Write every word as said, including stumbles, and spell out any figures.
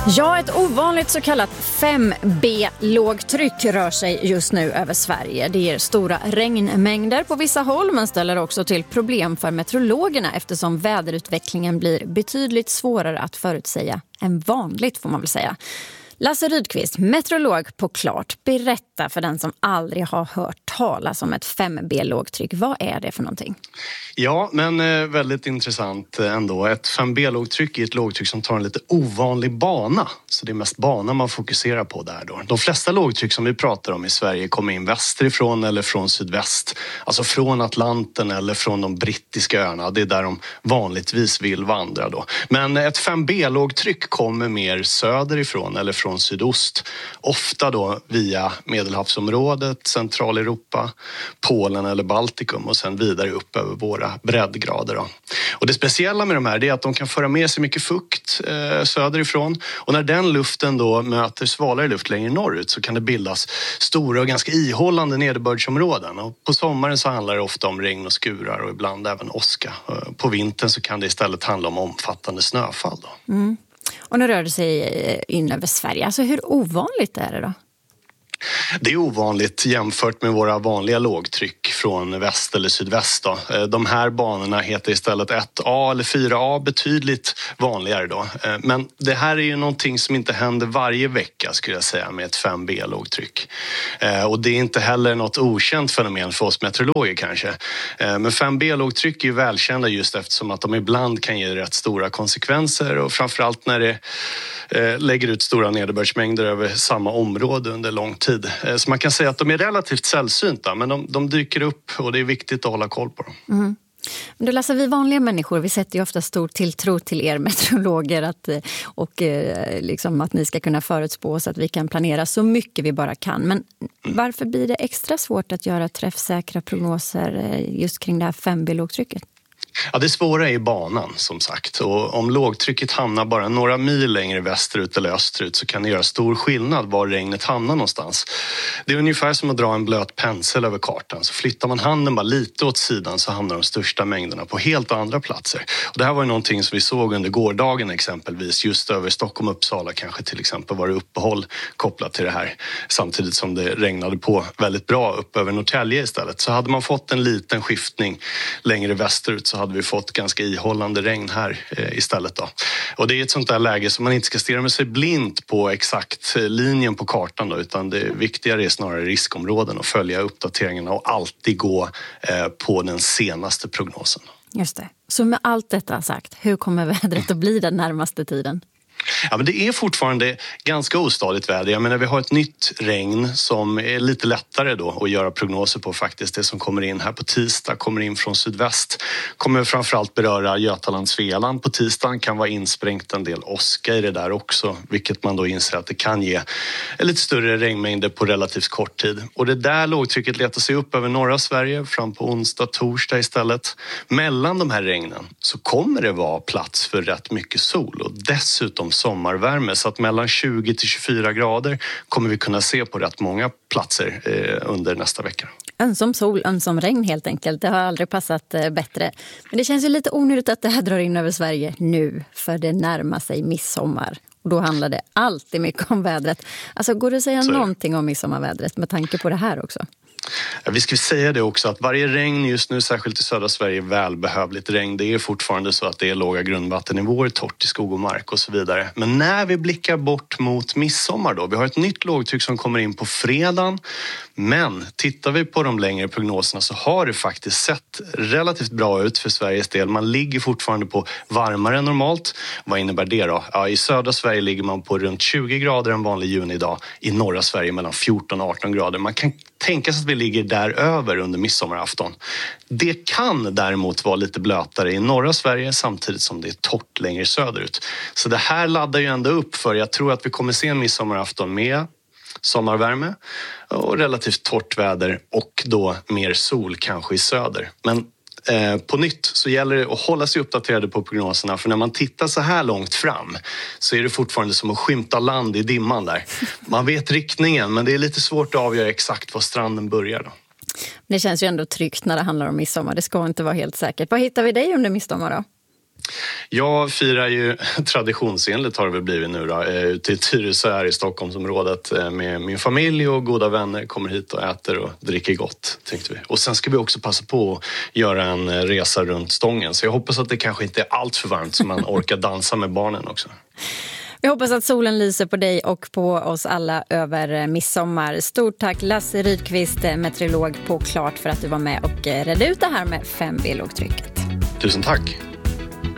Ja, ett ovanligt så kallat fem B-lågtryck rör sig just nu över Sverige. Det ger stora regnmängder på vissa håll men ställer också till problem för meteorologerna eftersom väderutvecklingen blir betydligt svårare att förutsäga än vanligt, får man väl säga. Lasse Rydqvist, meteorolog på Klart, berätta för den som aldrig har hört talas om ett fem B-lågtryck. Vad är det för någonting? Ja, men eh, väldigt intressant ändå. Ett fem B-lågtryck är ett lågtryck som tar en lite ovanlig bana. Så det är mest bana man fokuserar på där då. De flesta lågtryck som vi pratar om i Sverige kommer in västerifrån eller från sydväst. Alltså från Atlanten eller från de brittiska öarna. Det är där de vanligtvis vill vandra då. Men ett fem B-lågtryck kommer mer söderifrån eller från sydost. Ofta då via Medelhavsområdet, Centraleuropa, Polen eller Baltikum och sen vidare upp över våra breddgrader då. Och det speciella med de här är att de kan föra med sig mycket fukt eh, söderifrån. Och när den luften då möter svalare luft längre norrut så kan det bildas stora och ganska ihållande nederbördsområden. Och på sommaren så handlar det ofta om regn och skurar och ibland även åska. På vintern så kan det istället handla om omfattande snöfall då. Mm. Och nu rör det sig in över Sverige. Alltså hur ovanligt är det då? Det är ovanligt jämfört med våra vanliga lågtryck från väst eller sydväst då. De här banorna heter istället ett A eller fyra A, betydligt vanligare då. Men det här är ju någonting som inte händer varje vecka skulle jag säga med ett fem B-lågtryck. Och det är inte heller något okänt fenomen för oss meteorologer kanske. Men fem B-lågtryck är ju välkända just eftersom att de ibland kan ge rätt stora konsekvenser och framförallt när det lägger ut stora nederbördsmängder över samma område under lång tid. Så man kan säga att de är relativt sällsynta men de, de dyker upp och det är viktigt att hålla koll på dem. Mm. Men då läser vi vanliga människor, vi sätter ju ofta stor tilltro till er meteorologer att, och liksom att ni ska kunna förutspå så att vi kan planera så mycket vi bara kan. Men mm. varför blir det extra svårt att göra träffsäkra prognoser just kring det här fem B-lågtrycket? Ja, det svåra är banan som sagt och om lågtrycket hamnar bara några mil längre västerut eller österut så kan det göra stor skillnad var regnet hamnar någonstans. Det är ungefär som att dra en blöt pensel över kartan så flyttar man handen bara lite åt sidan så hamnar de största mängderna på helt andra platser. Och det här var ju någonting som vi såg under gårdagen exempelvis just över Stockholm och Uppsala kanske till exempel var det uppehåll kopplat till det här samtidigt som det regnade på väldigt bra upp över Norrtälje istället. Så hade man fått en liten skiftning längre västerut så hade vi fått ganska ihållande regn här eh, istället då. Och det är ett sånt där läge som man inte ska stirra med sig blint på exakt linjen på kartan då, utan det viktigare är snarare riskområden och följa uppdateringarna och alltid gå eh, på den senaste prognosen. Just det. Så med allt detta sagt, hur kommer vädret att bli den närmaste tiden? Ja, men det är fortfarande ganska ostadigt väder. Jag menar, vi har ett nytt regn som är lite lättare då att göra prognoser på faktiskt. Det som kommer in här på tisdag kommer in från sydväst. Kommer framförallt beröra Götaland, Svealand på tisdagen. Kan vara insprängt en del åska i det där också. Vilket man då inser att det kan ge lite större regnmängder på relativt kort tid. Och det där lågtrycket letar sig upp över norra Sverige fram på onsdag, torsdag istället. Mellan de här regnen så kommer det vara plats för rätt mycket sol och dessutom sommarvärme så att mellan tjugo till tjugofyra grader kommer vi kunna se på rätt många platser eh, under nästa vecka. Ömsom sol, ömsom regn helt enkelt. Det har aldrig passat eh, bättre. Men det känns ju lite onödigt att det här drar in över Sverige nu för det närmar sig midsommar. Och då handlar det alltid mycket om vädret. Alltså går det att säga någonting om midsommarvädret med tanke på det här också? Ja, vi ska säga det också att varje regn just nu, särskilt i södra Sverige, är välbehövligt regn. Det är fortfarande så att det är låga grundvattennivåer, torrt i skog och mark och så vidare. Men när vi blickar bort mot midsommar då, vi har ett nytt lågtryck som kommer in på fredagen. Men tittar vi på de längre prognoserna så har det faktiskt sett relativt bra ut för Sveriges del. Man ligger fortfarande på varmare än normalt. Vad innebär det då? Ja, i södra Sverige ligger man på runt tjugo grader en vanlig junidag. I norra Sverige mellan fjorton och arton grader. Man kan tänka sig att vi ligger där över under midsommarafton. Det kan däremot vara lite blötare i norra Sverige samtidigt som det är torrt längre söderut. Så det här laddar ju ändå upp för jag tror att vi kommer se en midsommarafton med sommarvärme och relativt torrt väder och då mer sol kanske i söder. Men eh, på nytt så gäller det att hålla sig uppdaterade på prognoserna för när man tittar så här långt fram så är det fortfarande som att skymta land i dimman där. Man vet riktningen men det är lite svårt att avgöra exakt var stranden börjar då. Det känns ju ändå tryggt när det handlar om midsommar. Det ska inte vara helt säkert. Vad hittar vi dig under midsommar då? Jag firar ju traditionsenligt har det väl blivit nu då, ute i Tyresö här i Stockholmsområdet med min familj och goda vänner, kommer hit och äter och dricker gott, tänkte vi. Och sen ska vi också passa på att göra en resa runt Stången, så jag hoppas att det kanske inte är allt för varmt så man orkar dansa med barnen också. Jag hoppas att solen lyser på dig och på oss alla över midsommar. Stort tack Lasse Rydqvist, meteorolog på Klart, för att du var med och redde ut det här med fem B-lågtrycket. Tusen tack!